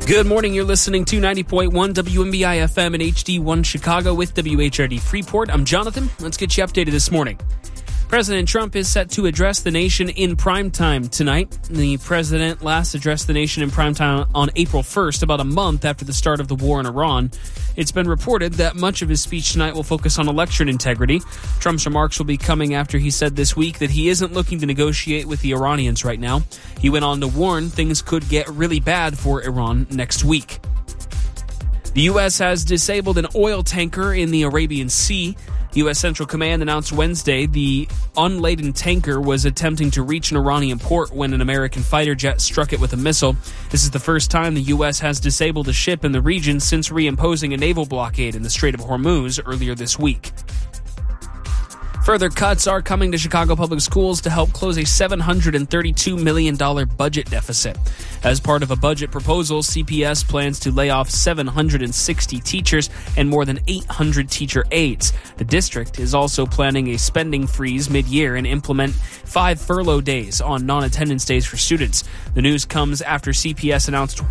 Good morning. You're listening to 90.1 WMBI FM and HD1 Chicago with WHRD Freeport. I'm Jonathan. Let's get you updated this morning. President Trump is set to address the nation in primetime tonight. The president last addressed the nation in primetime on April 1st, about a month after the start of the war in Iran. It's been reported that much of his speech tonight will focus on election integrity. Trump's remarks will be coming after he said this week that he isn't looking to negotiate with the Iranians right now. He went on to warn things could get really bad for Iran next week. The U.S. has disabled an oil tanker in the Arabian Sea. U.S. Central Command announced Wednesday the unladen tanker was attempting to reach an Iranian port when an American fighter jet struck it with a missile. This is the first time the U.S. has disabled a ship in the region since reimposing a naval blockade in the Strait of Hormuz earlier this week. Further cuts are coming to Chicago Public Schools to help close a $732 million budget deficit. As part of a budget proposal, CPS plans to lay off 760 teachers and more than 800 teacher aides. The district is also planning a spending freeze mid-year and implement 5 furlough days on non-attendance days for students. The news comes after CPS announced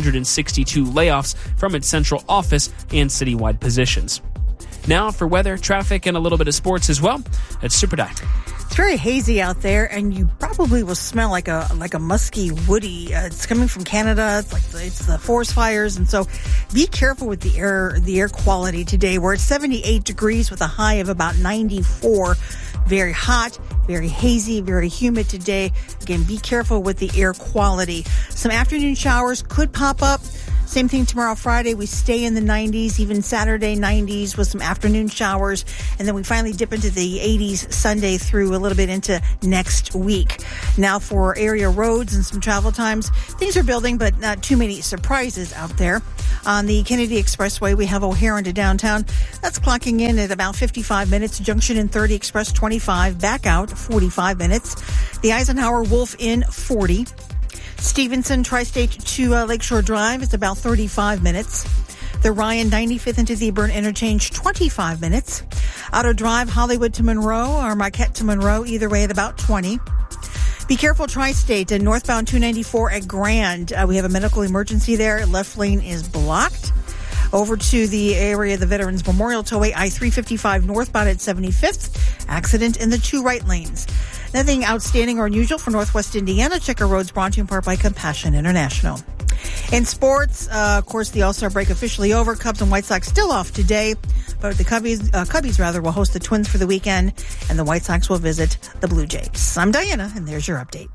162 layoffs from its central office and citywide positions. Now for weather, traffic, and a little bit of sports as well. It's Super Dive. It's very hazy out there, and you probably will smell like a musky, woody. It's coming from Canada. It's the forest fires, and so be careful with the air quality today. We're at 78 degrees with a high of about 94. Very hot, very hazy, very humid today. Again, be careful with the air quality. Some afternoon showers could pop up. Same thing tomorrow, Friday. We stay in the 90s, even Saturday 90s with some afternoon showers. And then we finally dip into the 80s Sunday through a little bit into next week. Now for area roads and some travel times, things are building, but not too many surprises out there. On the Kennedy Expressway, we have O'Hare into downtown. That's clocking in at about 55 minutes. Junction in 30, Express 25, back out 45 minutes. The Eisenhower Wolf in 40. Stevenson Tri-State to Lakeshore Drive is about 35 minutes. The Ryan 95th into the Burn Interchange, 25 minutes. Outer Drive, Hollywood to Monroe, or Marquette to Monroe, either way at about 20. Be careful, Tri-State and northbound 294 at Grand. We have a medical emergency there. Left lane is blocked. Over to the area of the Veterans Memorial Tollway, I-355 northbound at 75th. Accident in the 2 right lanes. Nothing outstanding or unusual for Northwest Indiana. Checker Roads brought to you in part by Compassion International. In sports, of course, the All-Star break officially over. Cubs and White Sox still off today, but the Cubbies will host the Twins for the weekend, and the White Sox will visit the Blue Jays. I'm Diana, and there's your update.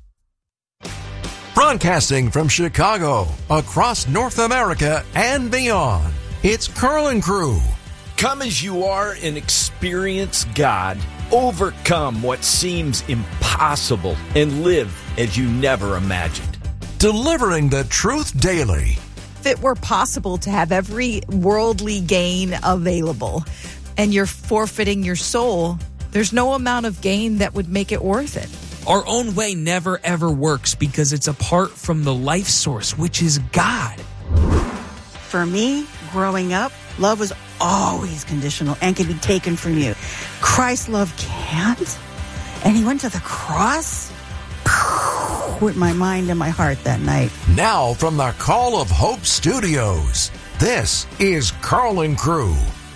Broadcasting from Chicago, across North America and beyond, it's Carl and Crew. Come as you are and experience God. Overcome what seems impossible and live as you never imagined. Delivering the truth daily. If it were possible to have every worldly gain available and you're forfeiting your soul, there's no amount of gain that would make it worth it. Our own way never ever works because it's apart from the life source, which is God. For me, growing up, love was always conditional and can be taken from you. Christ's love can't. And he went to the cross with my mind and my heart that night. Now from the Call of Hope Studios, this is Carl and Crew.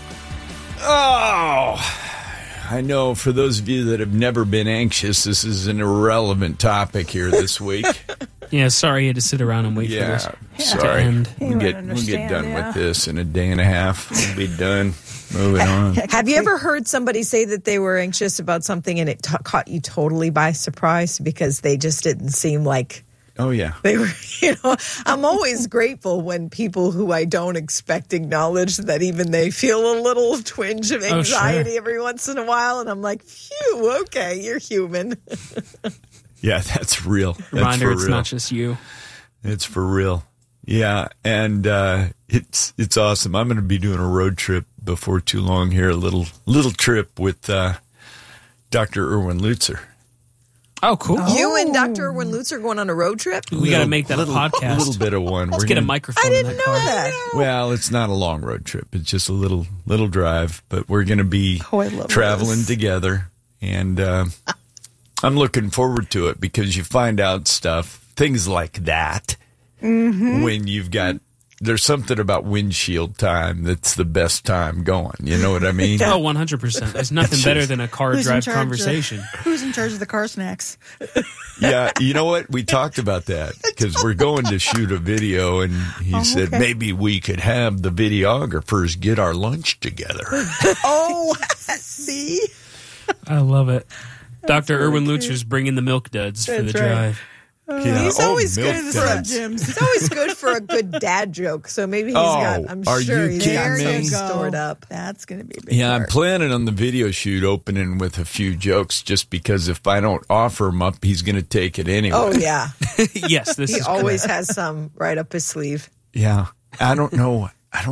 Oh, I know for those of you that have never been anxious, this is an irrelevant topic here this week. Yeah, sorry you had to sit around and wait for this. Sorry. To end. We'll get done with this in a day and a half. We'll be done. Moving on. Have you ever heard somebody say that they were anxious about something and it caught you totally by surprise because they just didn't seem like... Oh, yeah. They were, I'm always grateful when people who I don't expect acknowledge that even they feel a little twinge of anxiety every once in a while. And I'm like, phew, okay, you're human. Yeah, that's real. Reminder, it's not just you. It's for real. Yeah, and it's awesome. I'm going to be doing a road trip before too long here, a little trip with Dr. Erwin Lutzer. Oh, cool. You and Dr. Erwin Lutzer going on a road trip? We got to make that a podcast. A little bit of one. Let's get a microphone. I didn't know car. that. Well, it's not a long road trip. It's just a little drive, but we're going to be traveling together, and I'm looking forward to it because you find out things like that, when you've got. There's something about windshield time that's the best time going. You know what I mean? Oh, 100%. There's nothing better than a car drive conversation. Who's in charge of the car snacks? Yeah, you know what? We talked about that because we're going to shoot a video, and he said maybe we could have the videographers get our lunch together. Oh, see? I love it. Dr. Erwin Lutzer's bringing the milk duds for the drive. He's always milk good duds. He's always good for a good dad joke. So maybe he's got. I'm are sure you he's got kidding some me? stored up. That's going to be a big Yeah, I'm part. planning on the video shoot opening with a few jokes just because if I don't offer him up, he's going to take it anyway. Oh yeah, Yes, this he is always correct. has some right up his sleeve. Yeah. I don't know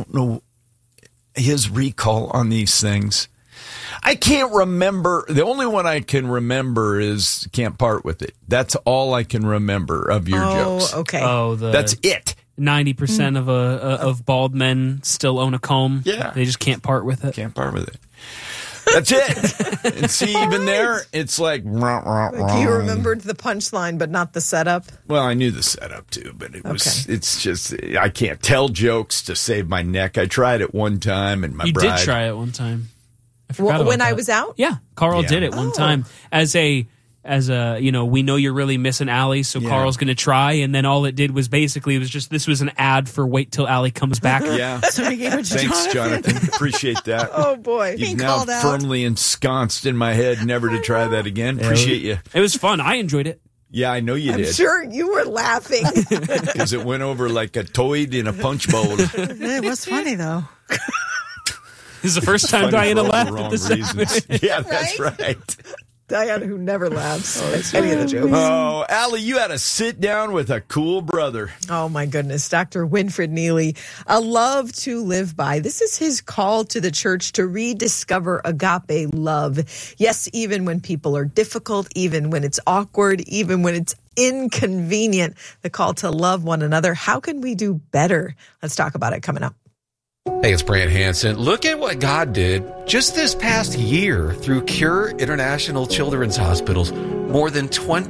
his recall on these things. I can't remember. The only one I can remember is Can't Part With It. That's all I can remember of your jokes. Okay. Oh, That's it. 90% of bald men still own a comb. Yeah. They just can't part with it. Can't part with it. That's it. And see, even there, it's like, You remembered the punchline, but not the setup. well, I knew the setup too, but it's just, I can't tell jokes to save my neck. I tried it one time and my You bride. did try it one time. I forgot about When I that. was out. Yeah, Carl Yeah. did it one time as a we know you're really missing Allie, so Yeah. Carl's going to try, and then all it did was basically this was an ad for wait till Allie comes back. Yeah. So he gave it to Thanks, Jonathan. Appreciate that. Oh boy. You've Being now called out. firmly ensconced in my head never to try that again. Appreciate you. It was fun. I enjoyed it. Yeah, I know you I'm did. sure you were laughing. Because it went over like a toad in a punch bowl. It was funny, though. This is the first time Funny Diana for all the laughed wrong at this. reasons. Yeah, that's right. Diana, who never laughs at any of the jokes. Oh, Allie, you had to sit down with a cool brother. Oh, my goodness. Dr. Winfred Neely, a love to live by. This is his call to the church to rediscover agape love. Yes, even when people are difficult, even when it's awkward, even when it's inconvenient, the call to love one another. How can we do better? Let's talk about it coming up. Hey, it's Brant Hansen. Look at what God did just this past year through Cure International Children's Hospitals. More than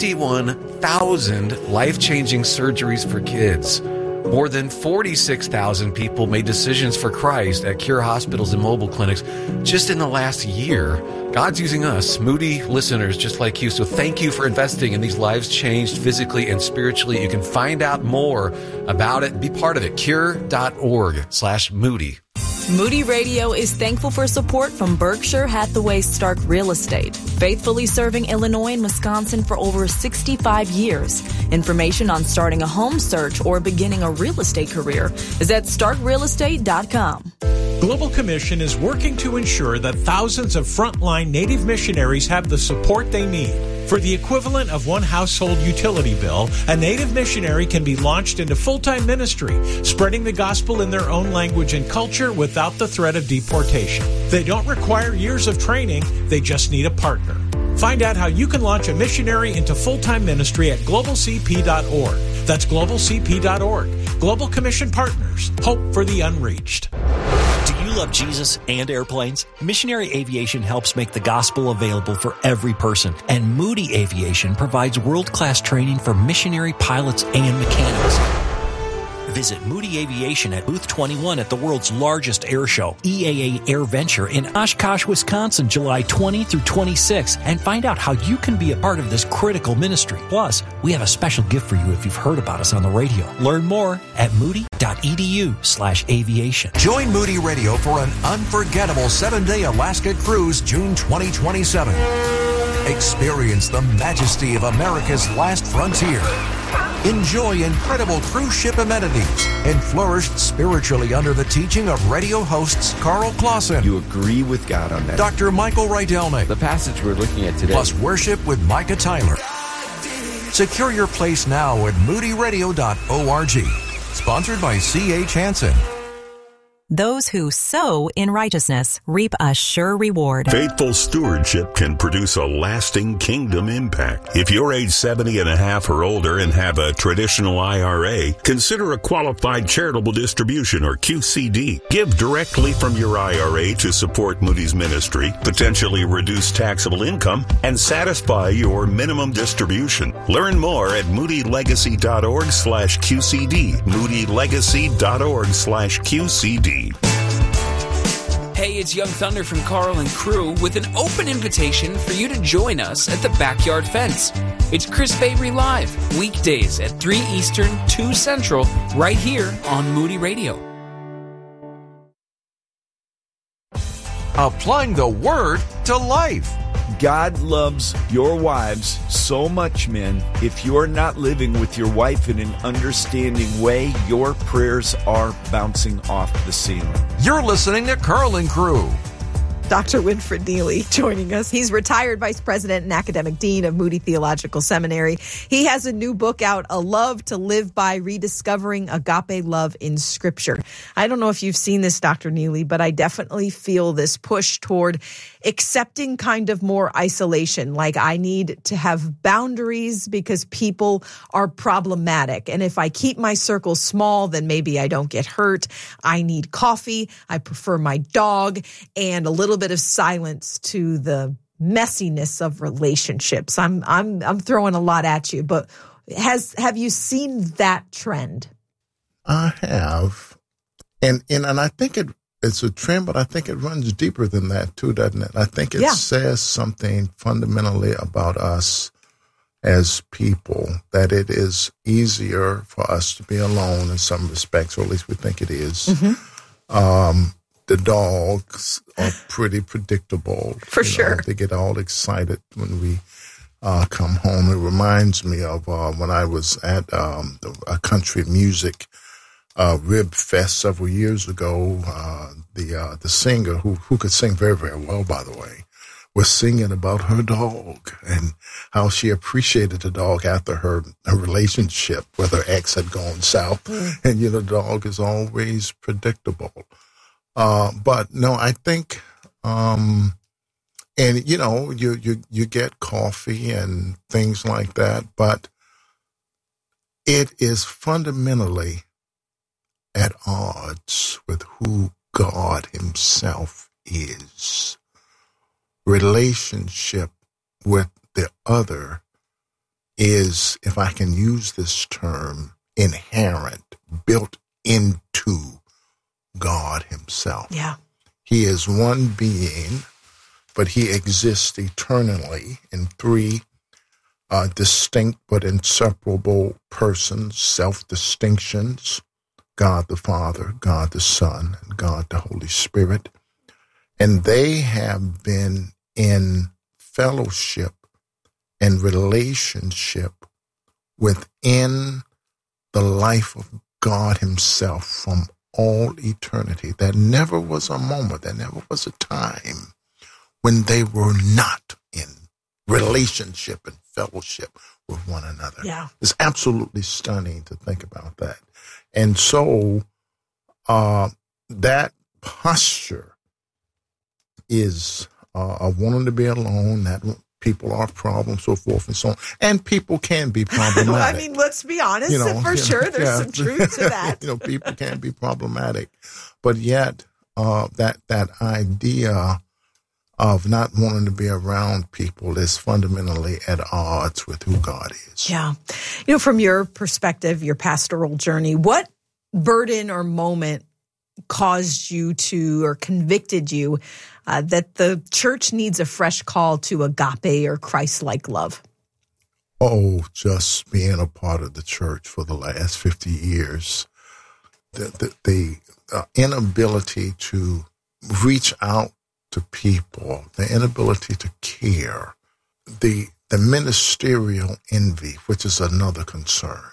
21,000 life-changing surgeries for kids. More than 46,000 people made decisions for Christ at Cure hospitals and mobile clinics just in the last year. God's using us, Moody listeners just like you. So thank you for investing in these lives changed physically and spiritually. You can find out more about it. Be part of it. Cure.org/Moody. Moody Radio is thankful for support from Berkshire Hathaway Stark Real Estate, faithfully serving Illinois and Wisconsin for over 65 years. Information on starting a home search or beginning a real estate career is at starkrealestate.com. Global Commission is working to ensure that thousands of frontline Native missionaries have the support they need. For the equivalent of one household utility bill, a Native missionary can be launched into full-time ministry, spreading the gospel in their own language and culture without the threat of deportation. They don't require years of training, they just need a partner. Find out how you can launch a missionary into full-time ministry at globalcp.org. That's globalcp.org. Global Commission Partners. Hope for the unreached. Do you love Jesus and airplanes? Missionary Aviation helps make the gospel available for every person, and Moody Aviation provides world-class training for missionary pilots and mechanics. Visit Moody Aviation at Booth 21 at the world's largest air show, EAA Air Venture in Oshkosh, Wisconsin, July 20 through 26, and find out how you can be a part of this critical ministry. Plus, we have a special gift for you if you've heard about us on the radio. Learn more at moody.edu/aviation. Join Moody Radio for an unforgettable 7-day Alaska cruise June 2027. Experience the majesty of America's last frontier. Enjoy incredible cruise ship amenities and flourish spiritually under the teaching of radio hosts Carl Clausen, You agree with God on that. Dr. Michael Rydelnik, The passage we're looking at today. plus worship with Micah Tyler. Secure your place now at moodyradio.org. Sponsored by C.H. Hansen. Those who sow in righteousness reap a sure reward. Faithful stewardship can produce a lasting kingdom impact. If you're age 70 and a half or older and have a traditional IRA, consider a qualified charitable distribution or QCD. Give directly from your IRA to support Moody's ministry, potentially reduce taxable income, and satisfy your minimum distribution. Learn more at moodylegacy.org/QCD. moodylegacy.org/QCD. Hey, it's Young Thunder from Carl and crew with an open invitation for you to join us at the Backyard Fence. It's Chris Fabry Live, weekdays at 3 Eastern, 2 Central, right here on Moody Radio. Applying the Word to life. God loves your wives so much, men. If you're not living with your wife in an understanding way, your prayers are bouncing off the ceiling. You're listening to Carl and Crew. Dr. Winfred Neely joining us. He's retired vice president and academic dean of Moody Theological Seminary. He has a new book out, A Love to Live By, Rediscovering Agape Love in Scripture. I don't know if you've seen this, Dr. Neely, but I definitely feel this push toward accepting kind of more isolation. Like I need to have boundaries because people are problematic. And if I keep my circle small, then maybe I don't get hurt. I need coffee. I prefer my dog and a little bit of silence to the messiness of relationships. I'm throwing a lot at you, but have you seen that trend? I have. And I think it's a trend, but I think it runs deeper than that too, doesn't it? I think it says something fundamentally about us as people, that it is easier for us to be alone in some respects, or at least we think it is. Mm-hmm. The dogs are pretty predictable. For sure. They get all excited when we come home. It reminds me of when I was at a country music Rib Fest several years ago. The singer, who could sing very, very well, by the way, was singing about her dog and how she appreciated the dog after her relationship with her ex had gone south. And, the dog is always predictable. But no, I think, and you get coffee and things like that, but it is fundamentally at odds with who God Himself is. Relationship with the other is, if I can use this term, inherent, built into God Himself. Yeah. He is one being, but He exists eternally in three distinct but inseparable persons, self-distinctions: God the Father, God the Son, and God the Holy Spirit. And they have been in fellowship and relationship within the life of God Himself from all eternity. There never was a moment, there never was a time when they were not in relationship and fellowship with one another. Yeah. It's absolutely stunning to think about that. And so that posture is wanting to be alone, that people are problems, so forth and so on. And people can be problematic. I mean, let's be honest, for sure. There's some truth to that. People can be problematic. But yet, that idea of not wanting to be around people is fundamentally at odds with who God is. Yeah. From your perspective, your pastoral journey, what burden or moment caused you to, or convicted you, that the church needs a fresh call to agape or Christ-like love? Oh, just being a part of the church for the last 50 years. The inability to reach out to people, the inability to care, the ministerial envy, which is another concern.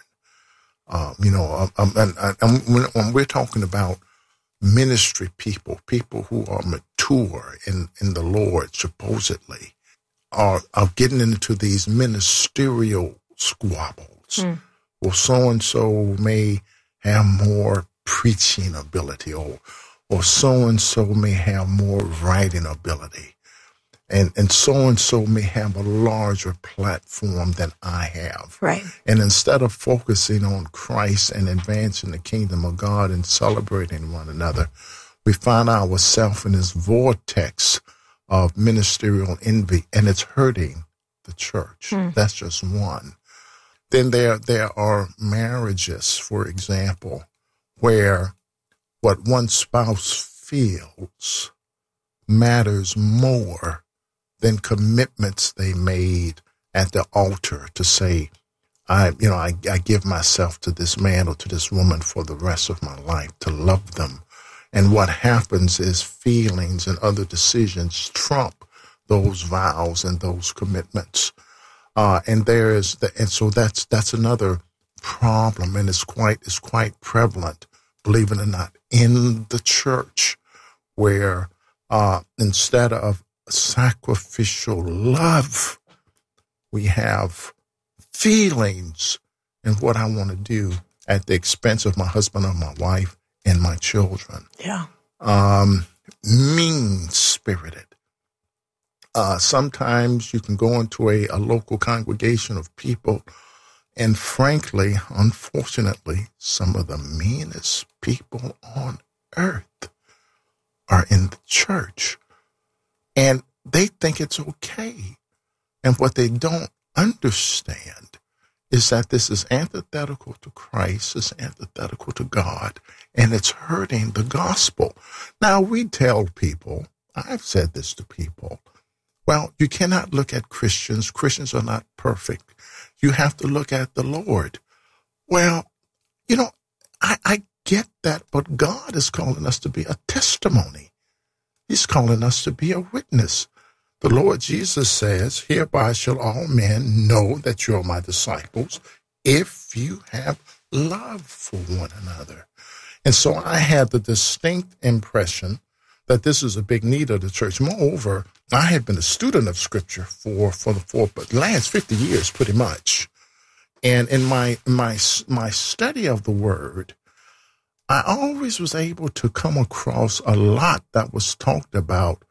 When we're talking about ministry people who are mature in the Lord, supposedly, are getting into these ministerial squabbles. Well, so-and-so may have more preaching ability, or or so-and-so may have more writing ability, and so-and-so may have a larger platform than I have. Right. And instead of focusing on Christ and advancing the kingdom of God and celebrating one another, we find ourselves in this vortex of ministerial envy, and it's hurting the church. That's just one. Then there are marriages, for example, where what one spouse feels matters more than commitments they made at the altar to say, I give myself to this man or to this woman for the rest of my life, to love them. And what happens is feelings and other decisions trump those vows and those commitments. And so that's another problem, and it's quite prevalent, believe it or not, in the church, where instead of sacrificial love, we have feelings and what I want to do at the expense of my husband or my wife and my children. Yeah. Mean-spirited. Sometimes you can go into a local congregation of people, and frankly, unfortunately, some of the meanest people on earth are in the church. And they think it's okay. And what they don't understand is that this is antithetical to Christ, it's antithetical to God, and it's hurting the gospel. Now, we tell people, I've said this to people, well, you cannot look at Christians. Christians are not perfect. You have to look at the Lord. Well, I get that, but God is calling us to be a testimony. He's calling us to be a witness. The Lord Jesus says, hereby shall all men know that you are my disciples if you have love for one another. And so I had the distinct impression that this is a big need of the church. Moreover, I had been a student of Scripture for the last 50 years, pretty much. And in my study of the Word, I always was able to come across a lot that was talked about